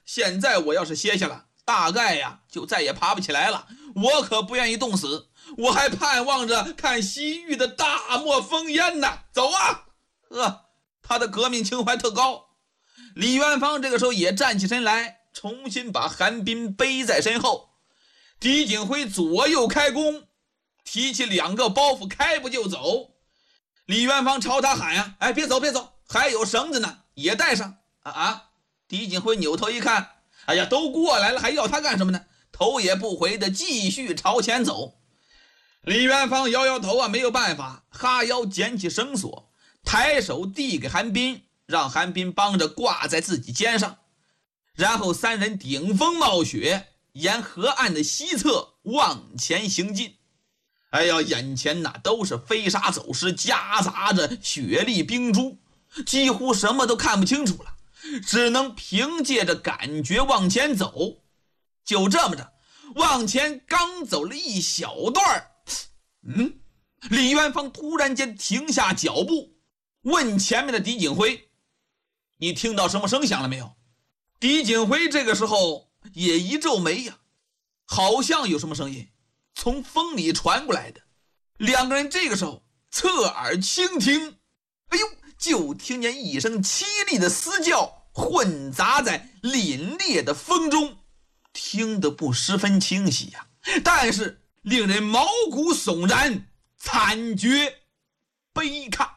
现在我要是歇下了，大概呀就再也爬不起来了。我可不愿意冻死，我还盼望着看西域的大漠烽烟呢。走啊！他的革命情怀特高。李元芳这个时候也站起身来，重新把韩冰背在身后。狄景辉左右开弓，提起2个包袱，开步就走。李元芳朝他喊呀：“哎，别走别走，还有绳子呢，也带上。”狄景辉扭头一看，哎呀，都过来了，还要他干什么呢？头也不回的继续朝前走。李元芳摇摇头没有办法，哈腰捡起绳索，抬手递给韩冰，让韩冰帮着挂在自己肩上。然后3人顶风冒雪，沿河岸的西侧往前行进。哎呀，眼前都是飞沙走石，夹杂着雪粒冰珠，几乎什么都看不清楚了，只能凭借着感觉往前走。就这么着，往前刚走了一小段，李元芳突然间停下脚步，问前面的狄景辉：“你听到什么声响了没有？”狄景辉这个时候也一皱眉呀，好像有什么声音从风里传过来的。2个人这个时候侧耳倾听，哎呦，就听见一声凄厉的嘶叫混杂在凛冽的风中，听得不十分清晰呀，但是令人毛骨悚然，惨绝悲看。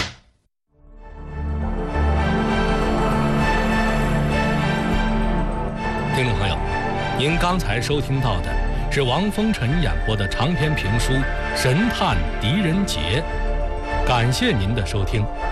听众朋友，您刚才收听到的是王风尘演播的长篇评书《神探狄仁杰》，感谢您的收听。